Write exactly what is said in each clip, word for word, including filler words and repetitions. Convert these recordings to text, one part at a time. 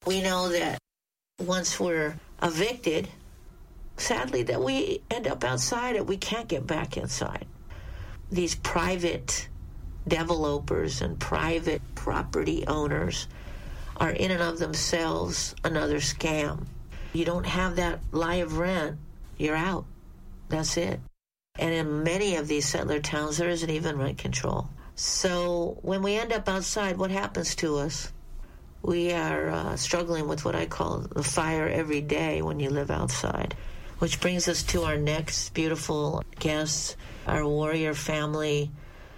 We know that once we're evicted, sadly, that we end up outside and we can't get back inside. These private developers and private property owners are in and of themselves another scam. You don't have that live rent, you're out. That's it. And in many of these settler towns, there isn't even rent control. So when we end up outside, what happens to us? We are uh, struggling with what I call the fire every day when you live outside. Which brings us to our next beautiful guests, our warrior family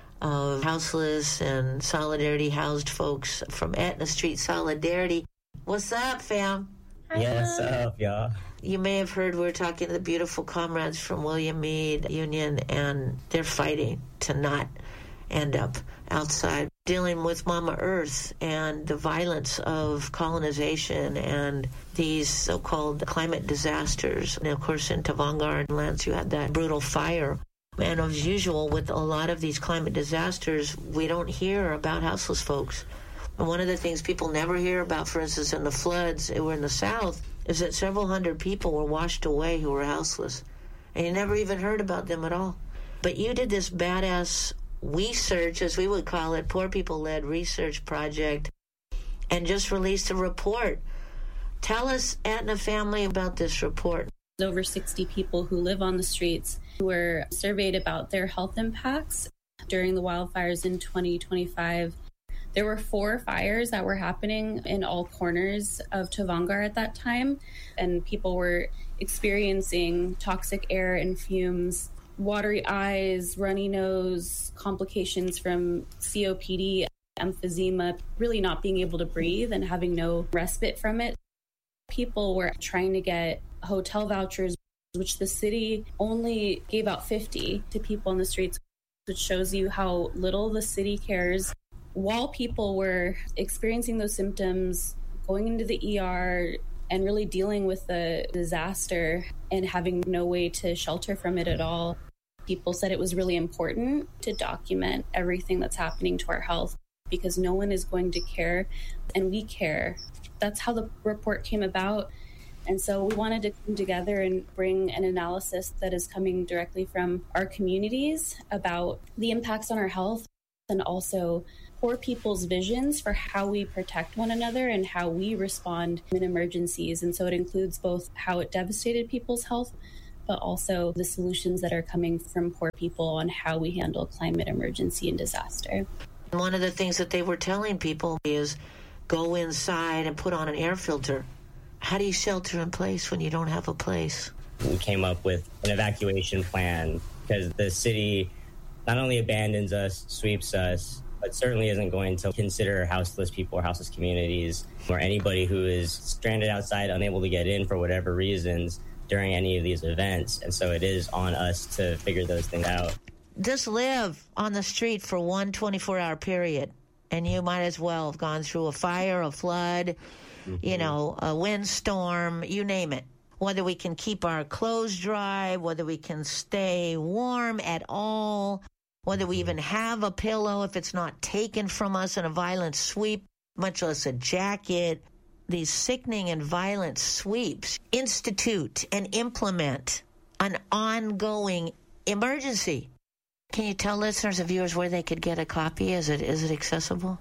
of houseless and solidarity housed folks from Etna Street Solidarity. What's up, fam? Yeah, what's up, y'all? You may have heard we're talking to the beautiful comrades from William Meade Union, and they're fighting to not end up outside, dealing with Mama Earth and the violence of colonization and these so-called climate disasters. And of course, in Tavanga and Lance, you had that brutal fire. And as usual, with a lot of these climate disasters, we don't hear about houseless folks. And one of the things people never hear about, for instance, in the floods that were in the South, is that several hundred people were washed away who were houseless. And you never even heard about them at all. But you did this badass research, as we would call it, Poor People-Led Research Project, and just released a report. Tell us, Etna family, about this report. Over sixty people who live on the streets were surveyed about their health impacts during the wildfires in twenty twenty-five. There were four fires that were happening in all corners of Tavanga at that time, and people were experiencing toxic air and fumes, watery eyes, runny nose, complications from C O P D, emphysema, really not being able to breathe and having no respite from it. People were trying to get hotel vouchers, which the city only gave out fifty to people on the streets, which shows you how little the city cares. While people were experiencing those symptoms, going into the E R, and really dealing with the disaster and having no way to shelter from it at all, people said it was really important to document everything that's happening to our health because no one is going to care, and we care. That's how the report came about. And so we wanted to come together and bring an analysis that is coming directly from our communities about the impacts on our health and also poor people's visions for how we protect one another and how we respond in emergencies. And so it includes both how it devastated people's health, but also the solutions that are coming from poor people on how we handle climate emergency and disaster. One of the things that they were telling people is go inside and put on an air filter. How do you shelter in place when you don't have a place? We came up with an evacuation plan because the city not only abandons us, sweeps us, but certainly isn't going to consider houseless people or houseless communities or anybody who is stranded outside, unable to get in for whatever reasons during any of these events. And so it is on us to figure those things out. Just live on the street for one twenty-four hour period, and you might as well have gone through a fire, a flood, mm-hmm. you know, a windstorm, you name it. Whether we can keep our clothes dry, whether we can stay warm at all, whether we even have a pillow if it's not taken from us in a violent sweep, much less a jacket. These sickening and violent sweeps institute and implement an ongoing emergency. Can you tell listeners and viewers where they could get a copy? Is it is it accessible?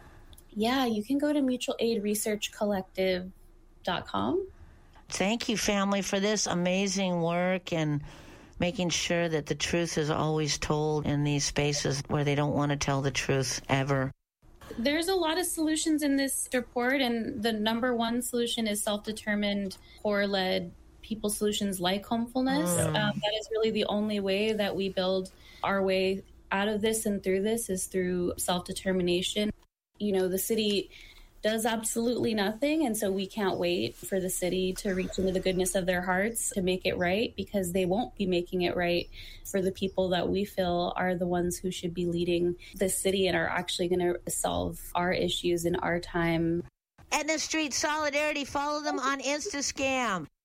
Yeah, you can go to mutual aid research collective dot com. Thank you, family, for this amazing work and making sure that the truth is always told in these spaces where they don't want to tell the truth ever. There's a lot of solutions in this report, and the number one solution is self-determined, core-led people solutions like homefulness. Mm. Um, that is really the only way that we build our way out of this and through this is through self-determination. You know, the city does absolutely nothing, and so we can't wait for the city to reach into the goodness of their hearts to make it right, because they won't be making it right for the people that we feel are the ones who should be leading the city and are actually going to solve our issues in our time. Etna Street Solidarity, follow them on Instascam.